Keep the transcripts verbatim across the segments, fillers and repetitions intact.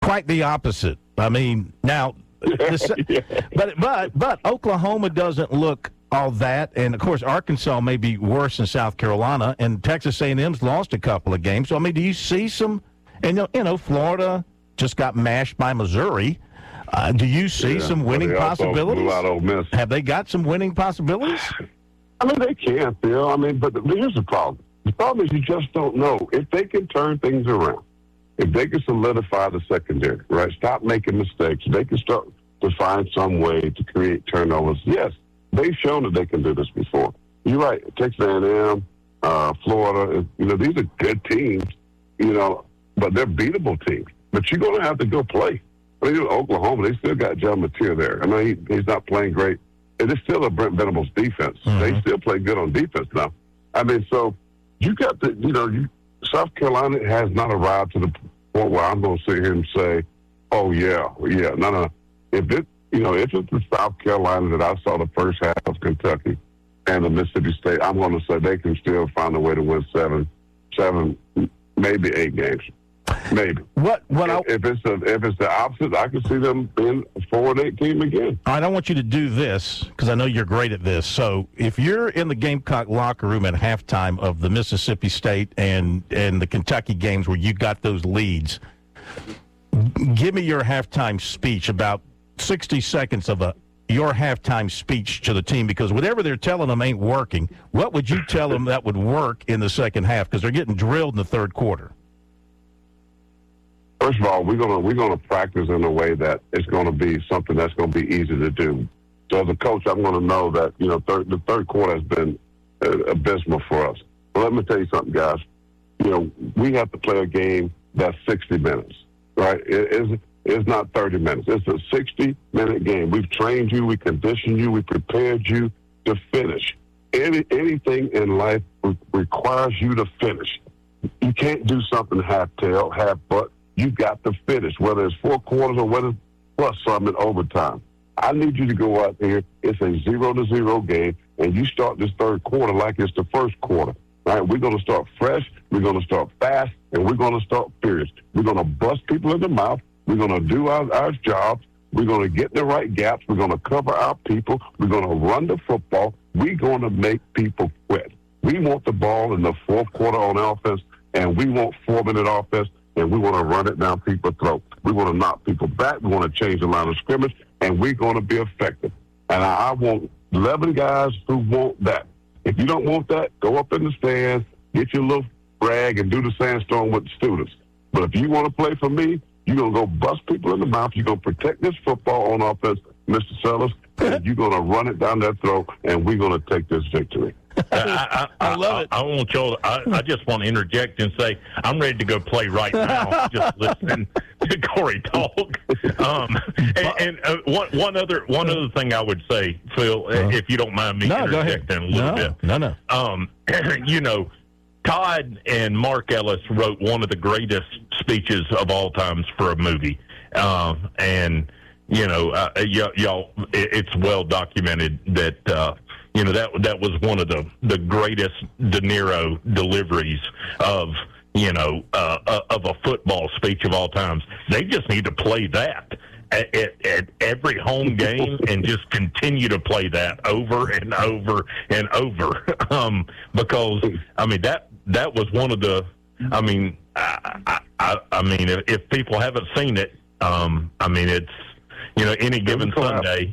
quite the opposite. I mean, now, the, yeah. but but but Oklahoma doesn't look all that, and of course Arkansas may be worse than South Carolina, and Texas A and M's lost a couple of games. So I mean, do you see some? And you know, Florida just got mashed by Missouri. Uh, do you see yeah, some winning they also possibilities? blew out Ole Miss. Have they got some winning possibilities? I mean, they can, Phil. I mean, but here's the problem. The problem is you just don't know. If they can turn things around, if they can solidify the secondary, right, stop making mistakes, they can start to find some way to create turnovers. Yes, they've shown that they can do this before. You're right. Texas A and M, uh, Florida, you know, these are good teams, you know, but they're beatable teams. But you're going to have to go play. I mean, Oklahoma, they still got John Mateer there. I mean, he, he's not playing great. It is still a Brent Venables defense. Mm-hmm. They still play good on defense now. I mean, so you got to, you know, you, South Carolina has not arrived to the point where I'm going to sit here and say, oh, yeah, yeah. No, no. If it, you know, if it's the South Carolina that I saw the first half of Kentucky and the Mississippi State, I'm going to say they can still find a way to win seven, seven, maybe eight games. Maybe. What? What? If, if it's the if it's the opposite, I can see them being a four and eight team again. I don't want you to do this because I know you're great at this. So if you're in the Gamecock locker room at halftime of the Mississippi State and and the Kentucky games where you got those leads, give me your halftime speech, about sixty seconds of a your halftime speech to the team, because whatever they're telling them ain't working. What would you tell them that would work in the second half, because they're getting drilled in the third quarter? First of all, we're gonna we're gonna practice in a way that it's gonna be something that's gonna be easy to do. So as a coach, I'm gonna know that you know third, the third quarter has been uh, abysmal for us. But let me tell you something, guys. You know, we have to play a game that's sixty minutes, right? It is it's not thirty minutes. It's a sixty minute game. We've trained you, we conditioned you, we prepared you to finish. Any anything in life re- requires you to finish. You can't do something half tail, half butt. You got to finish, whether it's four quarters or whether it's plus some in overtime. I need you to go out there. It's a zero to zero game, and you start this third quarter like it's the first quarter. Right? We're going to start fresh. We're going to start fast, and we're going to start furious. We're going to bust people in the mouth. We're going to do our, our jobs. We're going to get the right gaps. We're going to cover our people. We're going to run the football. We're going to make people quit. We want the ball in the fourth quarter on offense, and we want four-minute offense. And we want to run it down people's throat. We want to knock people back. We want to change the line of scrimmage, and we're going to be effective. And I, I want eleven guys who want that. If you don't want that, go up in the stands, get your little rag, and do the sandstorm with the students. But if you want to play for me, you're going to go bust people in the mouth. You're going to protect this football on offense, Mister Sellers, and you're going to run it down their throat, and we're going to take this victory. I, I, I love I, it. I, I want y'all. I, I just want to interject and say I'm ready to go play right now. Just listening to Corey talk. Um, and and uh, one one other one other thing I would say, Phil, uh, if you don't mind me no, interjecting a little no, bit. No, no. Um, you know, Todd and Mark Ellis wrote one of the greatest speeches of all times for a movie, uh, and you know, uh, y- y'all, it, it's well documented that. Uh, You know, that that was one of the, the greatest De Niro deliveries of, you know, uh, uh, of a football speech of all times. They just need to play that at, at, at every home game and just continue to play that over and over and over. Um, because, I mean, that that was one of the, I mean, I, I, I mean, if, if people haven't seen it, um, I mean, it's, you know, any given Sunday.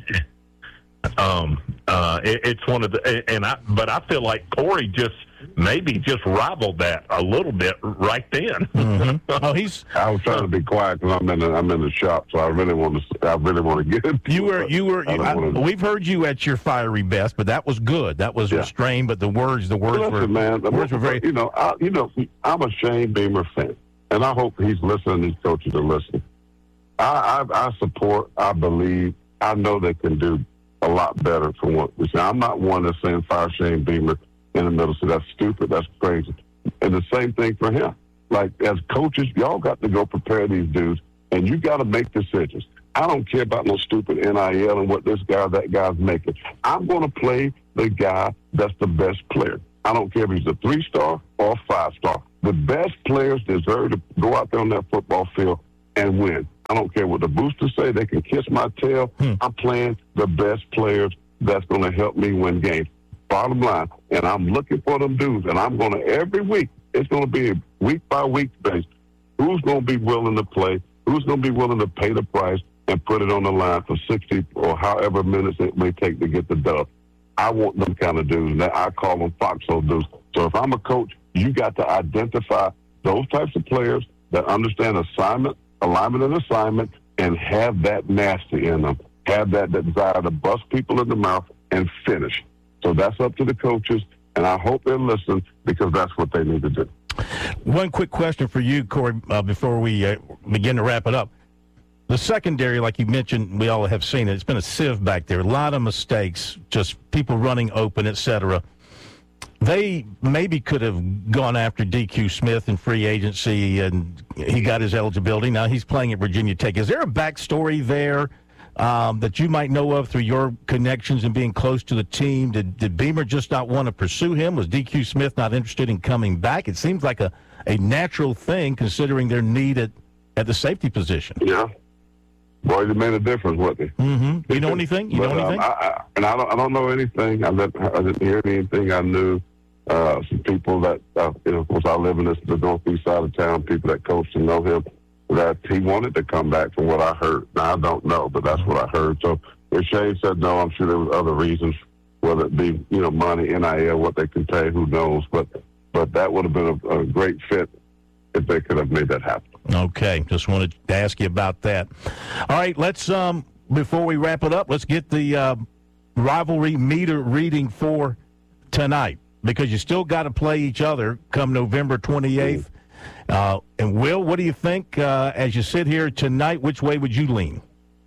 Um, uh, it, it's one of the, and I, but I feel like Corey just maybe just rivaled that a little bit right then. Mm-hmm. Oh, he's. I was trying to be quiet because I'm in the, I'm in the shop, so I really want to, I really want to get it. You were, you were. You, I, wanna... we've heard you at your fiery best, but that was good. That was yeah. restrained, but the words, the words Listen, were, man, the words were very. You know, I, you know, I'm a Shane Beamer fan, and I hope he's listening. These coaches are listening. I, I, I support. I believe. I know they can do a lot better from what we say. I'm not one that's saying fire Shane Beamer in the middle. So that's stupid. That's crazy. And the same thing for him. Like, as coaches, y'all got to go prepare these dudes, and you got to make decisions. I don't care about no stupid N I L and what this guy, that guy's making. I'm going to play the guy that's the best player. I don't care if he's a three-star or a five-star. The best players deserve to go out there on that football field and win. I don't care what the boosters say. They can kiss my tail. Hmm. I'm playing the best players that's going to help me win games. Bottom line. And I'm looking for them dudes. And I'm going to, every week, it's going to be a week-by-week base. Who's going to be willing to play? Who's going to be willing to pay the price and put it on the line for sixty or however minutes it may take to get the dub? I want them kind of dudes. And I call them foxhole dudes. So if I'm a coach, you got to identify those types of players that understand assignment, alignment and assignment, and have that nasty in them, have that, that desire to bust people in the mouth and finish. So that's up to the coaches, and I hope they listen because that's what they need to do. One quick question for you, Corey, uh, before we uh, begin to wrap it up. The secondary, like you mentioned, we all have seen it. It's been a sieve back there. A lot of mistakes, just people running open, et cetera. They maybe could have gone after D Q Smith in free agency, and he got his eligibility. Now he's playing at Virginia Tech. Is there a backstory there um, that you might know of through your connections and being close to the team? Did, did Beamer just not want to pursue him? Was D Q Smith not interested in coming back? It seems like a, a natural thing considering their need at, at the safety position. Yeah. Boy, it made a difference, wasn't it? Mm-hmm. You know anything? You but, know anything? Um, I, I, and I don't, I don't know anything. I, let, I didn't hear anything. I knew uh, some people that, uh, you know, of course, I live in this, the northeast side of town, people that coached and know him, that he wanted to come back from what I heard. Now, I don't know, but that's what I heard. So if Shane said no, I'm sure there was other reasons, whether it be, you know, money, N I L, what they can pay, who knows. But, but that would have been a, a great fit if they could have made that happen. Okay, just wanted to ask you about that. All right, let's, um, before we wrap it up, let's get the uh, rivalry meter reading for tonight, because you still got to play each other come November twenty-eighth. Uh, and, Will, what do you think uh, as you sit here tonight? Which way would you lean?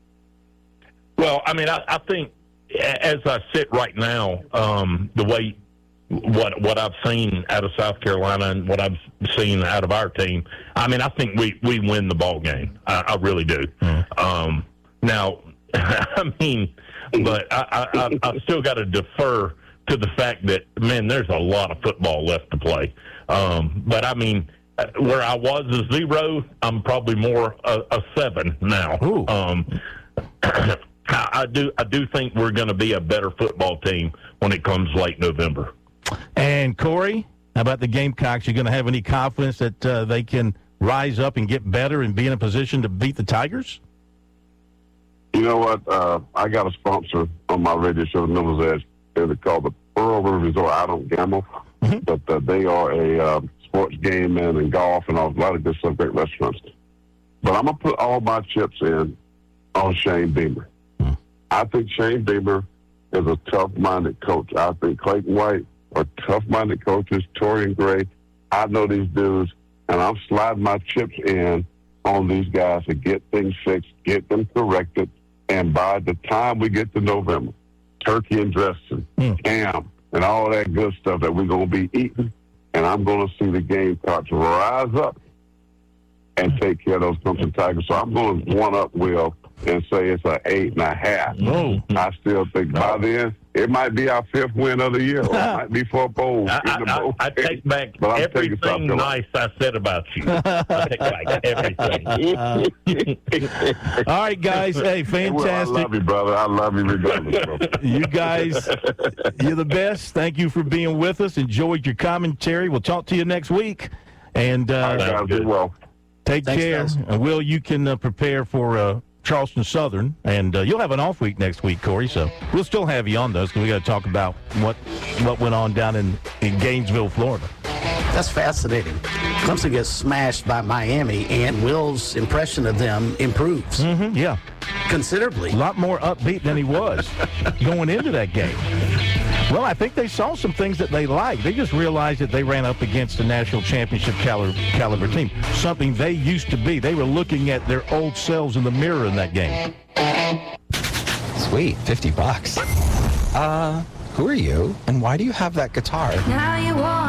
Well, I mean, I, I think as I sit right now, um, the way what what I've seen out of South Carolina and what I've seen out of our team, I mean, I think we, we win the ball game. I, I really do. Mm. Um, now, I mean, but I, I, I still got to defer to the fact that, man, there's a lot of football left to play. Um, but, I mean, where I was a zero, I'm probably more a, a seven now. Um, I, I do I do think we're going to be a better football team when it comes late November. And, Corey, how about the Gamecocks? You going to have any confidence that uh, they can rise up and get better and be in a position to beat the Tigers? You know what? Uh, I got a sponsor on my radio show, The Miller's Edge. They're called the Pearl River Resort. I don't gamble, mm-hmm. but uh, they are a uh, sports game man and golf and all, a lot of good stuff, great restaurants. But I'm going to put all my chips in on Shane Beamer. Mm-hmm. I think Shane Beamer is a tough-minded coach. I think Clayton White are tough-minded coaches, Torian Gray. I know these dudes, and I'm sliding my chips in on these guys to get things fixed, get them corrected, and by the time we get to November, turkey and dressing, mm. ham, and all that good stuff that we're going to be eating, and I'm going to see the Gamecocks rise up and take care of those Clemson Tigers. So I'm going to one-up Will and say it's an eight and a half. Oh. I still think by then it might be our fifth win of the year, or it might be for a bowl. I, in the bowl I, I take back everything nice I said about you. I take back everything. All right, guys. Hey, fantastic. Well, I love you, brother. I love you regardless, bro. You guys, you're the best. Thank you for being with us. Enjoyed your commentary. We'll talk to you next week. And uh, All right, guys, do well. Take Thanks, care. guys. And Will, you can uh, prepare for uh, Charleston Southern, and uh, you'll have an off week next week, Corey. So we'll still have you on those because we got to talk about what what went on down in, in Gainesville, Florida. That's fascinating. Clemson gets smashed by Miami, and Will's impression of them improves Mm-hmm, yeah, considerably. a lot more upbeat than he was going into that game. Well, I think they saw some things that they liked. They just realized that they ran up against a national championship caliber, caliber team, something they used to be. They were looking at their old selves in the mirror in that game. Sweet, fifty bucks. Uh, who are you, and why do you have that guitar? Now you want